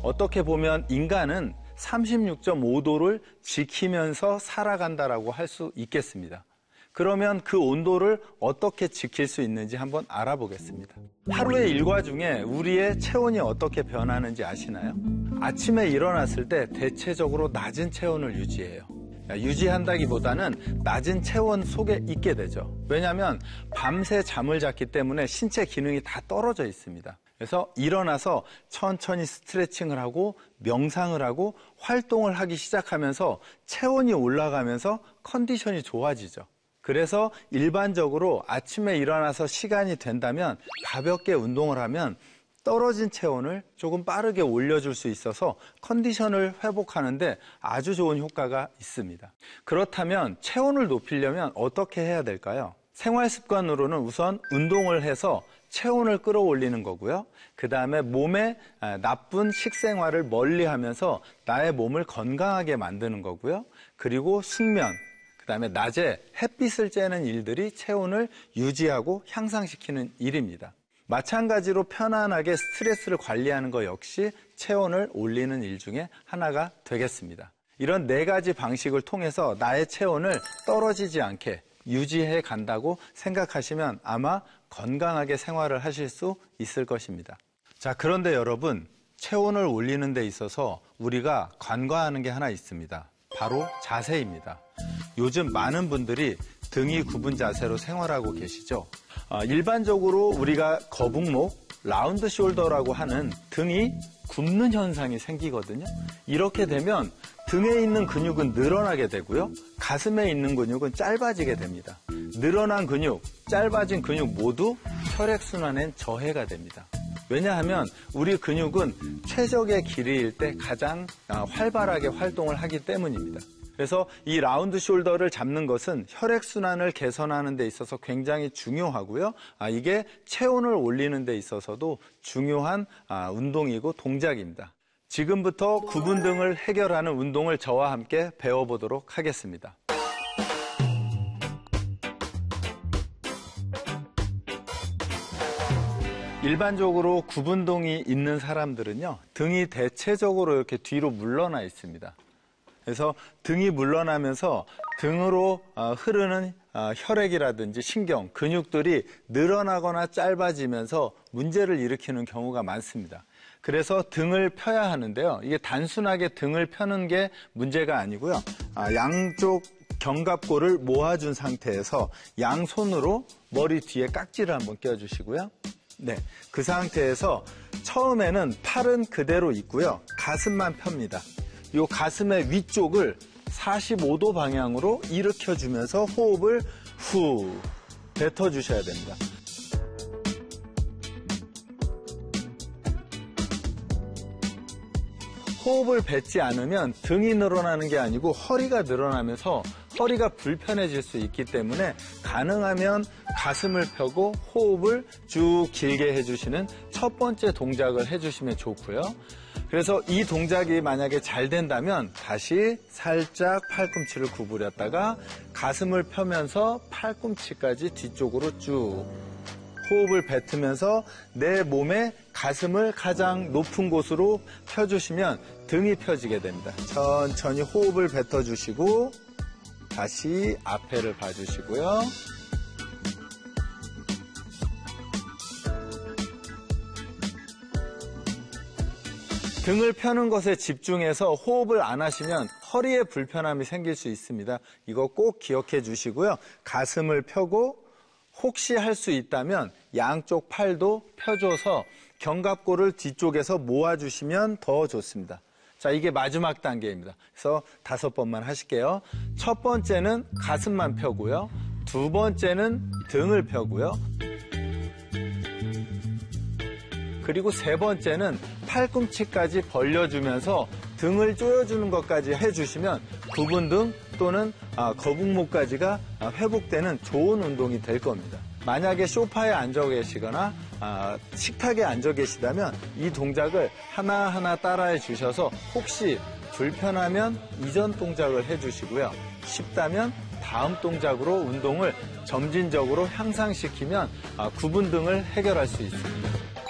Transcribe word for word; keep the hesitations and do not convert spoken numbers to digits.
어떻게 보면 인간은 삼십육 점 오 도를 지키면서 살아간다라고 할 수 있겠습니다. 그러면 그 온도를 어떻게 지킬 수 있는지 한번 알아보겠습니다. 하루의 일과 중에 우리의 체온이 어떻게 변하는지 아시나요? 아침에 일어났을 때 대체적으로 낮은 체온을 유지해요. 유지한다기보다는 낮은 체온 속에 있게 되죠. 왜냐하면 밤새 잠을 잤기 때문에 신체 기능이 다 떨어져 있습니다. 그래서 일어나서 천천히 스트레칭을 하고 명상을 하고 활동을 하기 시작하면서 체온이 올라가면서 컨디션이 좋아지죠. 그래서 일반적으로 아침에 일어나서 시간이 된다면 가볍게 운동을 하면 떨어진 체온을 조금 빠르게 올려줄 수 있어서 컨디션을 회복하는데 아주 좋은 효과가 있습니다. 그렇다면 체온을 높이려면 어떻게 해야 될까요? 생활 습관으로는 우선 운동을 해서 체온을 끌어올리는 거고요. 그 다음에 몸에 나쁜 식생활을 멀리하면서 나의 몸을 건강하게 만드는 거고요. 그리고 숙면, 그 다음에 낮에 햇빛을 쬐는 일들이 체온을 유지하고 향상시키는 일입니다. 마찬가지로 편안하게 스트레스를 관리하는 것 역시 체온을 올리는 일 중에 하나가 되겠습니다. 이런 네 가지 방식을 통해서 나의 체온을 떨어지지 않게 유지해 간다고 생각하시면 아마 건강하게 생활을 하실 수 있을 것입니다. 자, 그런데 여러분, 체온을 올리는 데 있어서 우리가 간과하는 게 하나 있습니다. 바로 자세입니다. 요즘 많은 분들이 등이 굽은 자세로 생활하고 계시죠. 어, 일반적으로 우리가 거북목, 라운드 숄더라고 하는 등이 굽는 현상이 생기거든요. 이렇게 되면 등에 있는 근육은 늘어나게 되고요. 가슴에 있는 근육은 짧아지게 됩니다. 늘어난 근육, 짧아진 근육 모두 혈액순환엔 저해가 됩니다. 왜냐하면 우리 근육은 최적의 길이일 때 가장 활발하게 활동을 하기 때문입니다. 그래서 이 라운드 숄더를 잡는 것은 혈액순환을 개선하는 데 있어서 굉장히 중요하고요. 아, 이게 체온을 올리는 데 있어서도 중요한 아, 운동이고 동작입니다. 지금부터 굽은 등을 해결하는 운동을 저와 함께 배워보도록 하겠습니다. 일반적으로 굽은 등이 있는 사람들은요, 등이 대체적으로 이렇게 뒤로 물러나 있습니다. 그래서 등이 물러나면서 등으로 흐르는 혈액이라든지 신경, 근육들이 늘어나거나 짧아지면서 문제를 일으키는 경우가 많습니다. 그래서 등을 펴야 하는데요. 이게 단순하게 등을 펴는 게 문제가 아니고요. 양쪽 견갑골을 모아준 상태에서 양손으로 머리 뒤에 깍지를 한번 껴주시고요. 네, 그 상태에서 처음에는 팔은 그대로 있고요. 가슴만 펴니다. 이 가슴의 위쪽을 사십오 도 방향으로 일으켜주면서 호흡을 후 뱉어주셔야 됩니다. 호흡을 뱉지 않으면 등이 늘어나는 게 아니고 허리가 늘어나면서 허리가 불편해질 수 있기 때문에 가능하면 가슴을 펴고 호흡을 쭉 길게 해주시는 첫 번째 동작을 해주시면 좋고요. 그래서 이 동작이 만약에 잘 된다면 다시 살짝 팔꿈치를 구부렸다가 가슴을 펴면서 팔꿈치까지 뒤쪽으로 쭉 호흡을 뱉으면서 내 몸의 가슴을 가장 높은 곳으로 펴주시면 등이 펴지게 됩니다. 천천히 호흡을 뱉어주시고 다시 앞에를 봐주시고요. 등을 펴는 것에 집중해서 호흡을 안 하시면 허리에 불편함이 생길 수 있습니다. 이거 꼭 기억해 주시고요. 가슴을 펴고 혹시 할 수 있다면 양쪽 팔도 펴줘서 견갑골을 뒤쪽에서 모아주시면 더 좋습니다. 자, 이게 마지막 단계입니다. 그래서 다섯 번만 하실게요. 첫 번째는 가슴만 펴고요. 두 번째는 등을 펴고요. 그리고 세 번째는 팔꿈치까지 벌려주면서 등을 조여주는 것까지 해주시면 굽은 등 또는 거북목까지가 회복되는 좋은 운동이 될 겁니다. 만약에 소파에 앉아 계시거나 식탁에 앉아 계시다면 이 동작을 하나하나 따라해 주셔서 혹시 불편하면 이전 동작을 해주시고요. 쉽다면 다음 동작으로 운동을 점진적으로 향상시키면 굽은 등을 해결할 수 있습니다.